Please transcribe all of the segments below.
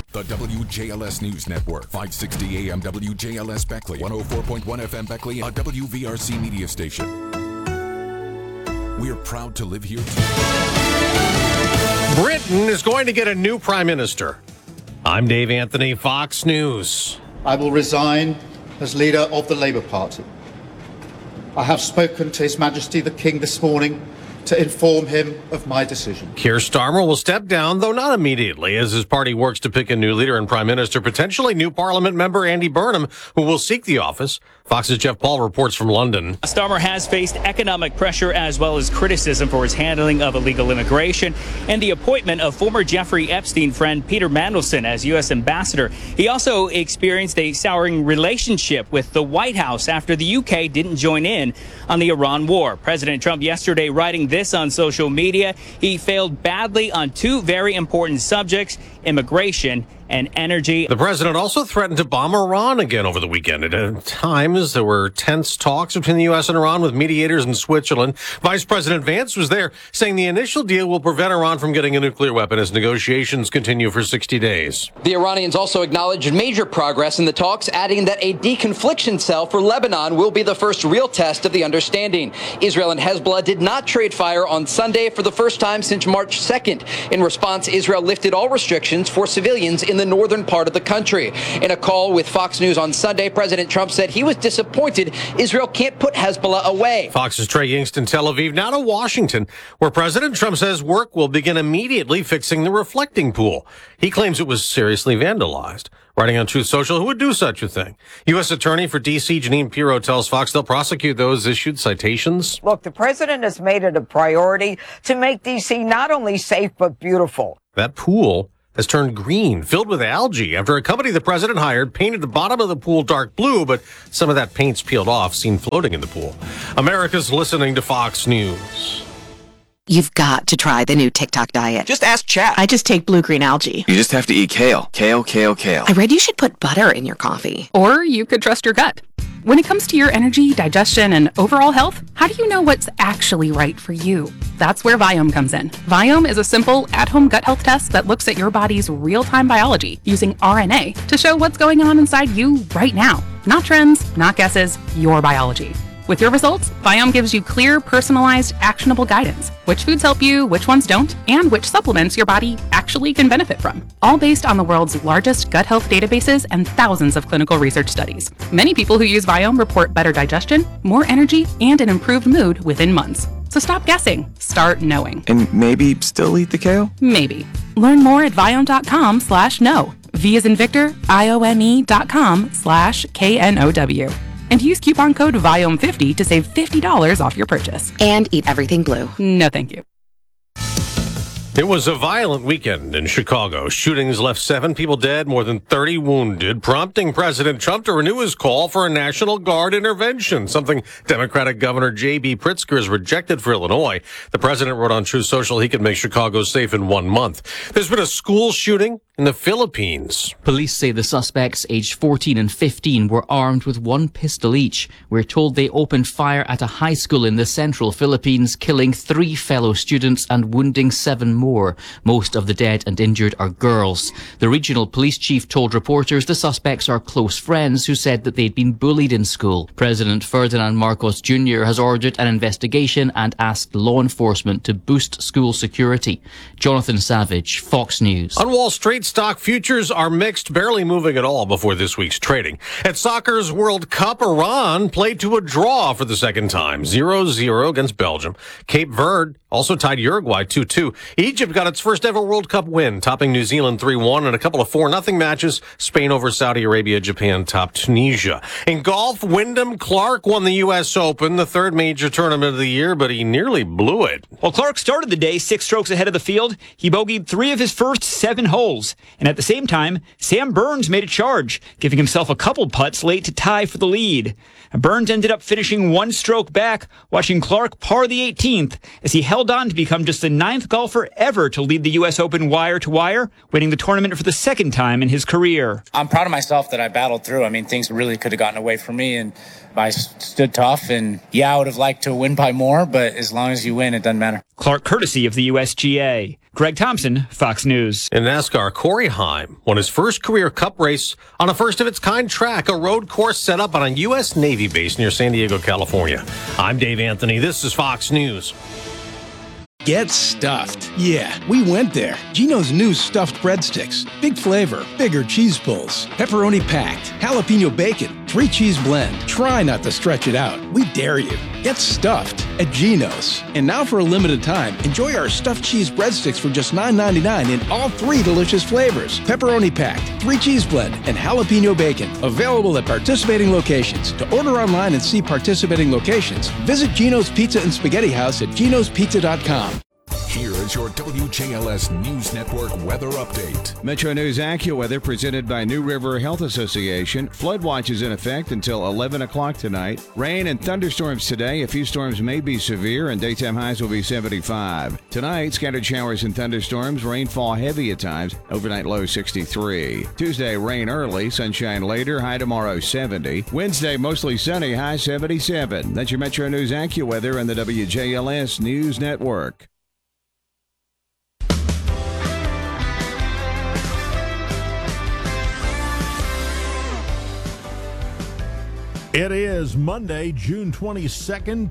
The WJLS News Network, 560 AM WJLS Beckley, 104.1 FM Beckley, a WVRC media station. We are proud to live here too. Britain is going to get a new prime minister. I'm Dave Anthony, Fox News. I will resign as leader of the Labour Party. I have spoken to His Majesty the King this morning to inform him of my decision. Keir Starmer will step down, though not immediately, as his party works to pick a new leader and prime minister, potentially new parliament member Andy Burnham, who will seek the office. Fox's Jeff Paul reports from London. Starmer has faced economic pressure as well as criticism for his handling of illegal immigration and the appointment of former Jeffrey Epstein friend Peter Mandelson as U.S. ambassador. He also experienced a souring relationship with the White House after the U.K. didn't join in on the Iran war. President Trump yesterday writing this on social media. He failed badly on two very important subjects, immigration and energy. The president also threatened to bomb Iran again over the weekend. At times, there were tense talks between the U.S. and Iran with mediators in Switzerland. Vice President Vance was there, saying the initial deal will prevent Iran from getting a nuclear weapon as negotiations continue for 60 days. The Iranians also acknowledged major progress in the talks, adding that a deconfliction cell for Lebanon will be the first real test of the understanding. Israel and Hezbollah did not trade fire on Sunday for the first time since March 2nd. In response, Israel lifted all restrictions for civilians in the northern part of the country. In a call with Fox News on Sunday, President Trump said he was disappointed Israel can't put Hezbollah away. Fox's Trey Yingst in Tel Aviv, now to Washington, where President Trump says work will begin immediately fixing the reflecting pool. He claims it was seriously vandalized. Writing on Truth Social, who would do such a thing? U.S. Attorney for D.C. Janine Pirro tells Fox they'll prosecute those issued citations. Look, the president has made it a priority to make D.C. not only safe but beautiful. That pool has turned green, filled with algae, after a company the president hired painted the bottom of the pool dark blue, but some of that paint's peeled off, seen floating in the pool. America's listening to Fox News. You've got to try the new TikTok diet. Just ask chat. I just take blue-green algae. You just have to eat kale. Kale, kale, kale. I read you should put butter in your coffee. Or you could trust your gut. When it comes to your energy, digestion, and overall health, how do you know what's actually right for you? That's where Viome comes in. Viome is a simple, at-home gut health test that looks at your body's real-time biology using RNA to show what's going on inside you right now. Not trends, not guesses, your biology. With your results, Viome gives you clear, personalized, actionable guidance. Which foods help you, which ones don't, and which supplements your body actually can benefit from. All based on the world's largest gut health databases and thousands of clinical research studies. Many people who use Viome report better digestion, more energy, and an improved mood within months. So stop guessing. Start knowing. And maybe still eat the kale? Maybe. Learn more at Viome.com/know. V as in Victor, IOME.com/KNOW. And use coupon code VIOME50 to save $50 off your purchase. And eat everything blue. No, thank you. It was a violent weekend in Chicago. Shootings left 7 people dead, more than 30 wounded, prompting President Trump to renew his call for a National Guard intervention, something Democratic Governor J.B. Pritzker has rejected for Illinois. The president wrote on Truth Social he could make Chicago safe in 1 month. There's been a school shooting in the Philippines. Police say the suspects, aged 14 and 15, were armed with 1 pistol each. We're told they opened fire at a high school in the central Philippines, killing 3 fellow students and wounding 7 more. Most of the dead and injured are girls. The regional police chief told reporters the suspects are close friends who said that they'd been bullied in school. President Ferdinand Marcos Jr. has ordered an investigation and asked law enforcement to boost school security. Jonathan Savage, Fox News. On Wall Street, stock futures are mixed, barely moving at all before this week's trading. At soccer's World Cup, Iran played to a draw for the second time, 0-0 against Belgium. Cape Verde also tied Uruguay 2-2. Egypt got its first ever World Cup win, topping New Zealand 3-1 in a couple of 4-0 matches. Spain over Saudi Arabia, Japan topped Tunisia. In golf, Wyndham Clark won the U.S. Open, the 3rd major tournament of the year, but he nearly blew it. Well, Clark started the day 6 strokes ahead of the field. He bogeyed 3 of his first 7 holes. And at the same time, Sam Burns made a charge, giving himself a couple putts late to tie for the lead. Burns ended up finishing 1 stroke back, watching Clark par the 18th as he held on to become just the 9th golfer ever to lead the U.S. Open wire to wire, winning the tournament for the 2nd time in his career. I'm proud of myself that I battled through. I mean, things really could have gotten away from me, and I stood tough. And yeah, I would have liked to win by more, but as long as you win, it doesn't matter. Clark, courtesy of the USGA. Greg Thompson, Fox News. In NASCAR, Corey Heim won his first career Cup race on a first-of-its-kind track, a road course set up on a U.S. Navy base near San Diego, California. I'm Dave Anthony. This is Fox News. Get stuffed. Yeah, we went there. Geno's new stuffed breadsticks. Big flavor, bigger cheese pulls, pepperoni packed, jalapeno bacon, 3-cheese blend. Try not to stretch it out. We dare you. Get stuffed at Geno's. And now for a limited time, enjoy our stuffed cheese breadsticks for just $9.99 in all 3 delicious flavors. Pepperoni packed, 3-cheese blend, and jalapeno bacon. Available at participating locations. To order online and see participating locations, visit Geno's Pizza and Spaghetti House at genospizza.com. Here is your WJLS News Network weather update. Metro News AccuWeather presented by New River Health Association. Flood watch is in effect until 11 o'clock tonight. Rain and thunderstorms today. A few storms may be severe and daytime highs will be 75. Tonight, scattered showers and thunderstorms. Rainfall heavy at times. Overnight low 63. Tuesday, rain early. Sunshine later. High tomorrow 70. Wednesday, mostly sunny. High 77. That's your Metro News AccuWeather and the WJLS News Network. It is Monday, June 22nd,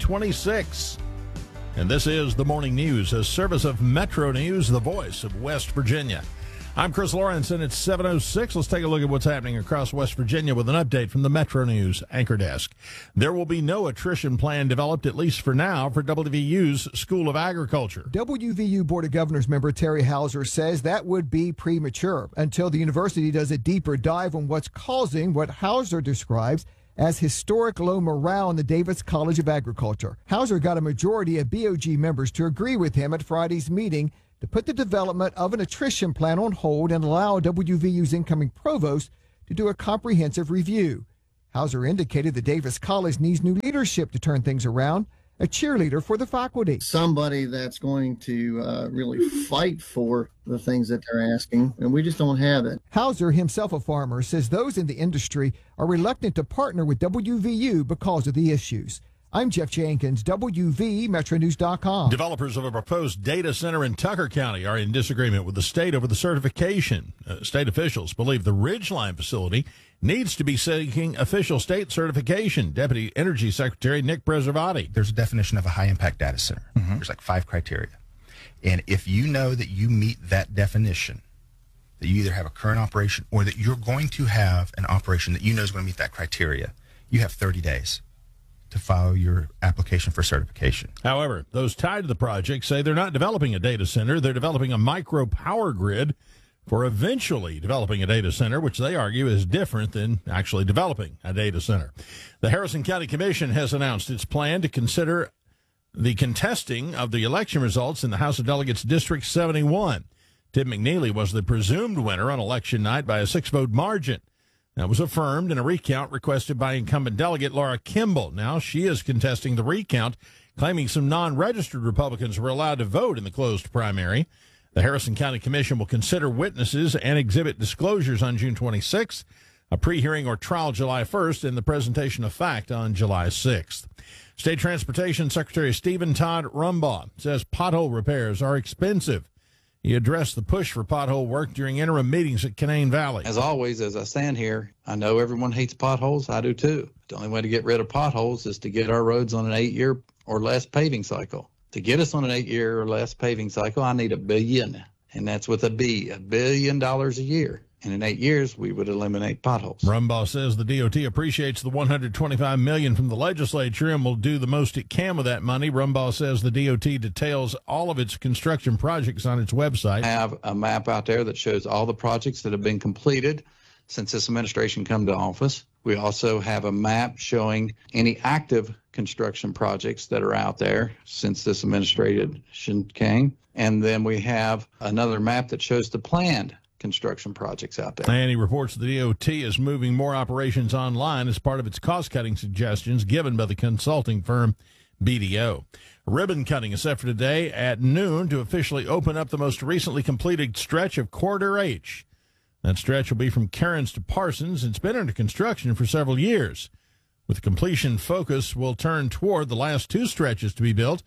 2026. And this is the Morning News, a service of Metro News, the voice of West Virginia. I'm Chris Lawrence, and it's 7:06. Let's take a look at what's happening across West Virginia with an update from the Metro News Anchor Desk. There will be no attrition plan developed, at least for now, for WVU's School of Agriculture. WVU Board of Governors member Terry Hauser says that would be premature until the university does a deeper dive on what's causing what Hauser describes as historic low morale in the Davis College of Agriculture. Hauser got a majority of BOG members to agree with him at Friday's meeting to put the development of an attrition plan on hold and allow WVU's incoming provost to do a comprehensive review. Hauser indicated that Davis College needs new leadership to turn things around, a cheerleader for the faculty. Somebody that's going to really fight for the things that they're asking, and we just don't have it. Hauser, himself a farmer, says those in the industry are reluctant to partner with WVU because of the issues. I'm Jeff Jenkins, WV, MetroNews.com. Developers of a proposed data center in Tucker County are in disagreement with the state over the certification. State officials believe the Ridgeline facility needs to be seeking official state certification. Deputy Energy Secretary Nick Preservati. There's a definition of a high-impact data center. There's like 5 criteria. And if you know that you meet that definition, that you either have a current operation or that you're going to have an operation that you know is going to meet that criteria, you have 30 days to file your application for certification. However, those tied to the project say they're not developing a data center. They're developing a micro power grid for eventually developing a data center, which they argue is different than actually developing a data center. The Harrison County Commission has announced its plan to consider the contesting of the election results in the House of Delegates District 71. Tim McNeely was the presumed winner on election night by a 6-vote margin. That was affirmed in a recount requested by incumbent delegate Laura Kimball. Now she is contesting the recount, claiming some non-registered Republicans were allowed to vote in the closed primary. The Harrison County Commission will consider witnesses and exhibit disclosures on June 26th, a pre-hearing or trial July 1st, and the presentation of fact on July 6th. State Transportation Secretary Stephen Todd Rumbaugh says pothole repairs are expensive. He addressed the push for pothole work during interim meetings at Canaan Valley. As always, as I stand here, I know everyone hates potholes. I do too. The only way to get rid of potholes is to get our roads on an 8-year or less paving cycle. To get us on an 8-year or less paving cycle, I need $1 billion, and that's with a B, $1 billion a year. And in 8 years, we would eliminate potholes. Rumbaugh says the DOT appreciates the $125 million from the legislature and will do the most it can with that money. Rumbaugh says the DOT details all of its construction projects on its website. I have a map out there that shows all the projects that have been completed since this administration come to office. We also have a map showing any active construction projects that are out there since this administration came. And then we have another map that shows the planned construction projects out there. And he reports the DOT is moving more operations online as part of its cost-cutting suggestions given by the consulting firm BDO. Ribbon cutting is set for today at noon to officially open up the most recently completed stretch of Corridor H. That stretch will be from Cairns to Parsons. It's been under construction for several years. With completion, focus will turn toward the last 2 stretches to be built,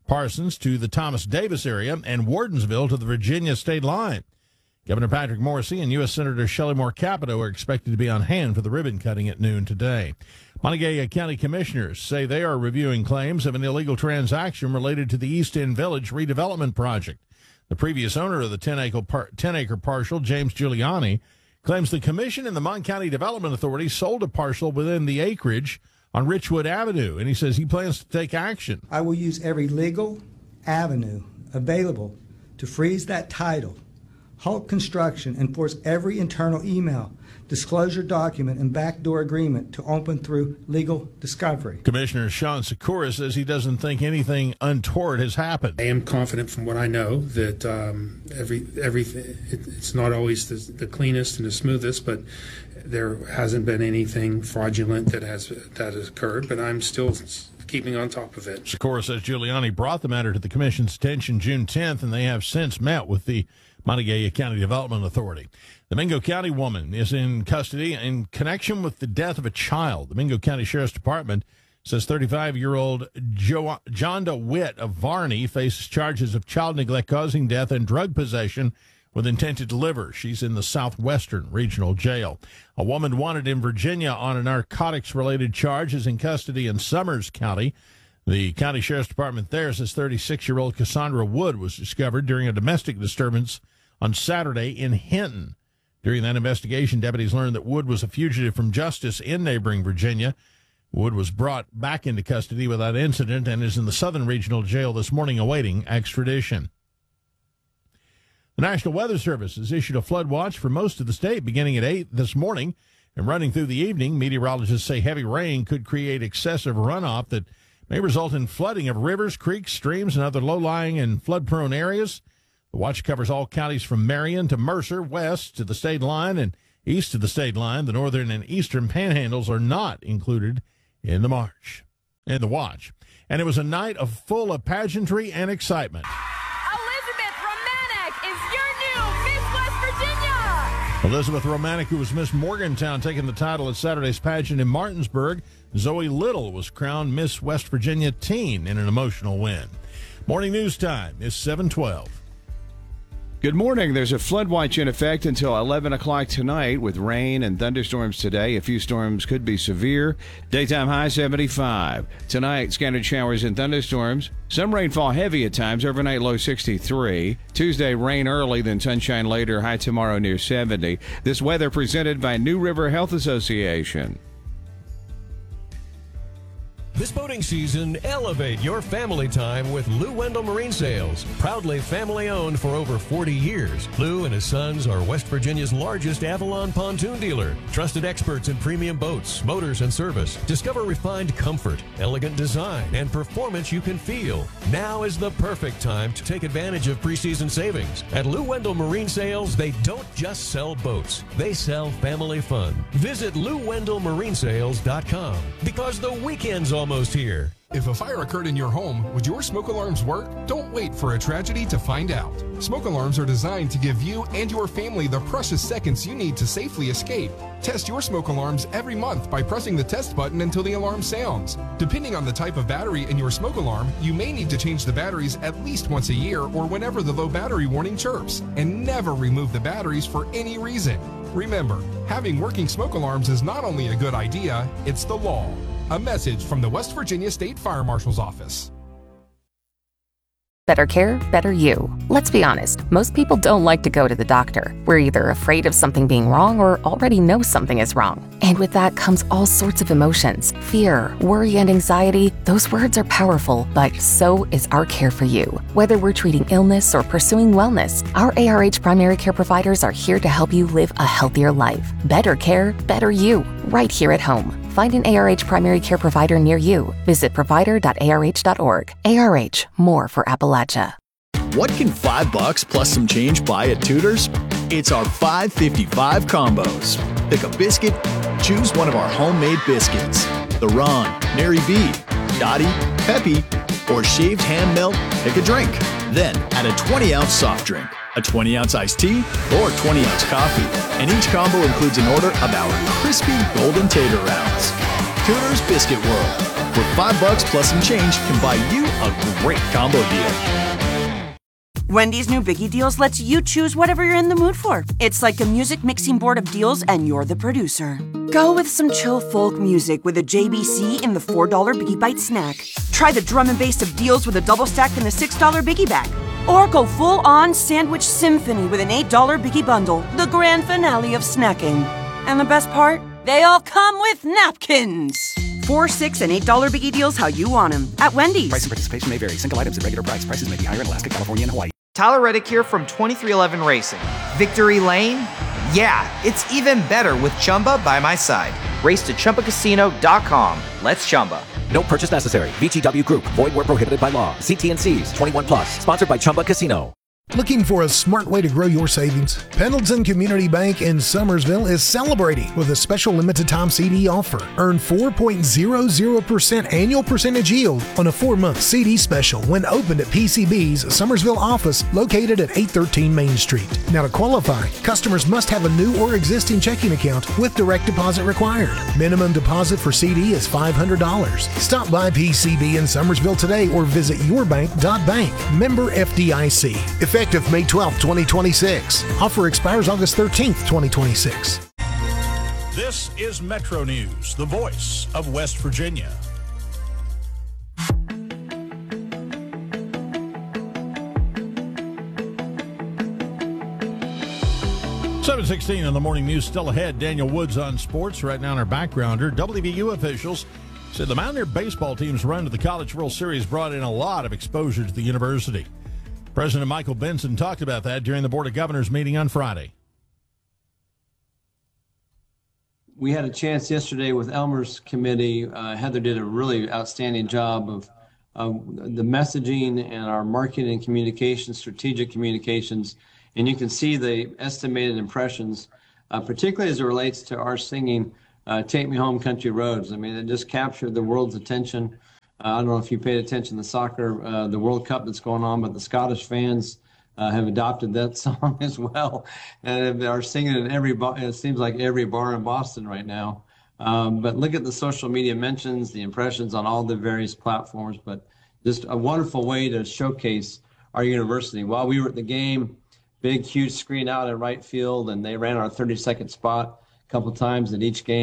Parsons to the Thomas Davis area and Wardensville to the Virginia state line. Governor Patrick Morrisey and U.S. Senator Shelley Moore Capito are expected to be on hand for the ribbon cutting at noon today. Montague County commissioners say they are reviewing claims of an illegal transaction related to the East End Village redevelopment project. The previous owner of the 10-acre parcel, James Giuliani, claims the commission and the Mon County Development Authority sold a parcel within the acreage on Richwood Avenue, and he says he plans to take action. I will use every legal avenue available to freeze that title, halt construction, and force every internal email, disclosure document, and backdoor agreement to open through legal discovery. Commissioner Sean Sikora says he doesn't think anything untoward has happened. I am confident from what I know that everything, it's not always the cleanest and the smoothest, but there hasn't been anything fraudulent that has occurred, but I'm still keeping on top of it. Sikora says Giuliani brought the matter to the commission's attention June 10th, and they have since met with the Montague County Development Authority. The Mingo County woman is in custody in connection with the death of a child. The Mingo County Sheriff's Department says 35-year-old Jonda Witt of Varney faces charges of child neglect causing death and drug possession with intent to deliver. She's in the Southwestern Regional Jail. A woman wanted in Virginia on a narcotics-related charge is in custody in Summers County. The county sheriff's department there says 36-year-old Cassandra Wood was discovered during a domestic disturbance on Saturday in Hinton. During that investigation, deputies learned that Wood was a fugitive from justice in neighboring Virginia. Wood was brought back into custody without incident and is in the Southern Regional Jail this morning awaiting extradition. The National Weather Service has issued a flood watch for most of the state beginning at 8 this morning and running through the evening. Meteorologists say heavy rain could create excessive runoff that may result in flooding of rivers, creeks, streams, and other low-lying and flood-prone areas. The watch covers all counties from Marion to Mercer, west to the state line and east to the state line. The northern and eastern panhandles are not included in the watch. And it was a night full of pageantry and excitement. Elizabeth Romanek, who was Miss Morgantown, taking the title at Saturday's pageant in Martinsburg. Zoe Little was crowned Miss West Virginia Teen in an emotional win. Morning news time is 7:12. Good morning. There's a flood watch in effect until 11 o'clock tonight with rain and thunderstorms today. A few storms could be severe. Daytime high 75. Tonight, scattered showers and thunderstorms. Some rainfall heavy at times. Overnight low 63. Tuesday, rain early, then sunshine later. High tomorrow near 70. This weather presented by New River Health Association. This boating season, elevate your family time with Lou Wendell Marine Sales. Proudly family-owned for over 40 years, Lou and his sons are West Virginia's largest Avalon pontoon dealer. Trusted experts in premium boats, motors, and service. Discover refined comfort, elegant design, and performance you can feel. Now is the perfect time to take advantage of preseason savings. At Lou Wendell Marine Sales, they don't just sell boats. They sell family fun. Visit LouWendellMarineSales.com because the weekend's almost here. If a fire occurred in your home, would your smoke alarms work? Don't wait for a tragedy to find out. Smoke alarms are designed to give you and your family the precious seconds you need to safely escape. Test your smoke alarms every month by pressing the test button until the alarm sounds. Depending on the type of battery in your smoke alarm, you may need to change the batteries at least once a year or whenever the low battery warning chirps. And never remove the batteries for any reason. Remember, having working smoke alarms is not only a good idea, it's the law. A message from the West Virginia State Fire Marshal's Office. Better care, better you. Let's be honest, most people don't like to go to the doctor. We're either afraid of something being wrong or already know something is wrong. And with that comes all sorts of emotions. Fear, worry, and anxiety. Those words are powerful, but so is our care for you. Whether we're treating illness or pursuing wellness, our ARH primary care providers are here to help you live a healthier life. Better care, better you, right here at home. Find an ARH primary care provider near you. Visit provider.arh.org. ARH, more for Appalachia. What can $5 plus some change buy at Tudor's? It's our $5.55 combos. Pick a biscuit, choose one of our homemade biscuits. The Ron, Mary B, Dottie, Peppy, or shaved ham melt, pick a drink. Then add a 20-ounce soft drink, a 20-ounce iced tea, or 20-ounce coffee. And each combo includes an order of our crispy golden tater rounds. Tudor's Biscuit World. where $5 plus some change can buy you a great combo deal. Wendy's new Biggie Deals lets you choose whatever you're in the mood for. It's like a music mixing board of deals, and you're the producer. Go with some chill folk music with a JBC in the $4 Biggie Bite snack. Try the drum and bass of deals with a double stack in the $6 Biggie Bag. Or go full-on sandwich symphony with an $8 Biggie Bundle, the grand finale of snacking. And the best part? They all come with napkins. $4, $6, and $8 Biggie Deals how you want them at Wendy's. Price and participation may vary. Single items at regular price. Prices may be higher in Alaska, California, and Hawaii. Tyler Reddick here from 2311 Racing. Victory Lane? Yeah, it's even better with Chumba by my side. Race to ChumbaCasino.com. Let's Chumba. No purchase necessary. VGW Group. Void where prohibited by law. See T&Cs. 21 plus. Sponsored by Chumba Casino. Looking for a smart way to grow your savings? Pendleton Community Bank in Summersville is celebrating with a special limited time CD offer. Earn 4.00% annual percentage yield on a 4-month CD special when opened at PCB's Summersville office located at 813 Main Street. Now to qualify, customers must have a new or existing checking account with direct deposit required. Minimum deposit for CD is $500. Stop by PCB in Summersville today or visit yourbank.bank. Member FDIC. Effective May 12, 2026. Offer expires August 13th, 2026. This is Metro News, the voice of West Virginia. $7:16 in the morning news. Still ahead. Daniel Woods on sports. Right now in our backgrounder, WVU officials said the Mountaineer baseball team's run to the College World Series brought in a lot of exposure to the university. President Michael Benson talked about that during the Board of Governors meeting on Friday. We had a chance yesterday with Elmer's committee. Heather did a really outstanding job of the messaging and our marketing and communications, strategic communications. And you can see the estimated impressions, particularly as it relates to our singing, Take Me Home Country Roads. I mean, it just captured the world's attention. I don't know if you paid attention to soccer, the World Cup that's going on, but the Scottish fans have adopted that song as well, and they are singing it in every bar. It seems like every bar in Boston right now. But look at the social media mentions, the impressions on all the various platforms. But just a wonderful way to showcase our university. While we were at the game, big, huge screen out in right field, and they ran our 30-second spot a couple times at each game.